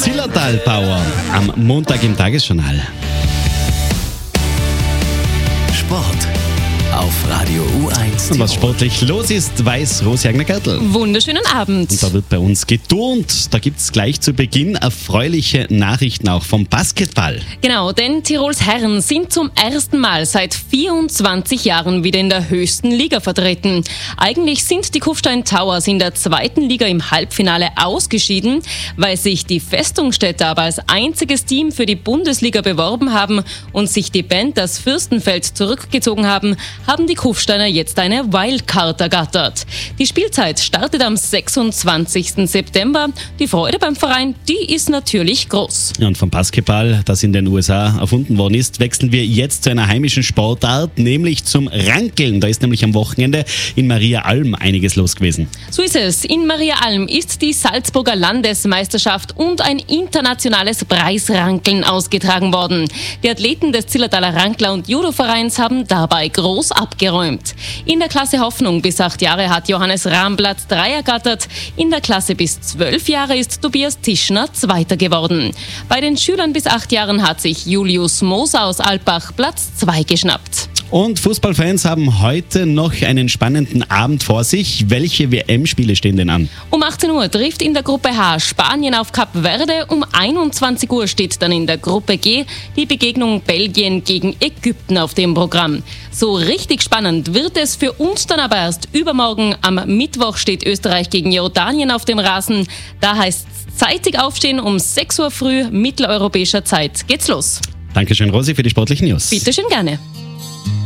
Zillertal Power am Montag im Tagesjournal. Sport auf Radio U1. Und was sportlich los ist, weiß Rosi Agner-Gertl. Wunderschönen Abend. Und da wird bei uns geturnt. Da gibt es gleich zu Beginn erfreuliche Nachrichten auch vom Basketball. Genau, denn Tirols Herren sind zum ersten Mal seit 24 Jahren wieder in der höchsten Liga vertreten. Eigentlich sind die Kufstein Towers in der zweiten Liga im Halbfinale ausgeschieden. Weil sich die Festungsstädter aber als einziges Team für die Bundesliga beworben haben und sich die Panthers Fürstenfeld zurückgezogen haben die Kufsteiner jetzt eine Wildcard ergattert. Die Spielzeit startet am 26. September. Die Freude beim Verein, die ist natürlich groß. Ja, und vom Basketball, das in den USA erfunden worden ist, wechseln wir jetzt zu einer heimischen Sportart, nämlich zum Rankeln. Da ist nämlich am Wochenende in Maria Alm einiges los gewesen. So ist es. In Maria Alm ist die Salzburger Landesmeisterschaft und ein internationales Preisrankeln ausgetragen worden. Die Athleten des Zillertaler Rankler- und Judo-Vereins haben dabei groß abgeräumt. In der Klasse Hoffnung bis 8 Jahre hat Johannes Rahm Platz 3 ergattert. In der Klasse bis 12 Jahre ist Tobias Tischner Zweiter geworden. Bei den Schülern bis 8 Jahren hat sich Julius Moser aus Alpbach Platz 2 geschnappt. Und Fußballfans haben heute noch einen spannenden Abend vor sich. Welche WM-Spiele stehen denn an? Um 18 Uhr trifft in der Gruppe H Spanien auf Kap Verde. Um 21 Uhr steht dann in der Gruppe G die Begegnung Belgien gegen Ägypten auf dem Programm. So richtig spannend wird es für uns dann aber erst übermorgen. Am Mittwoch steht Österreich gegen Jordanien auf dem Rasen. Da heißt es zeitig aufstehen, um 6 Uhr früh mitteleuropäischer Zeit geht's los. Dankeschön, Rosi, für die sportlichen News. Bitte schön, gerne.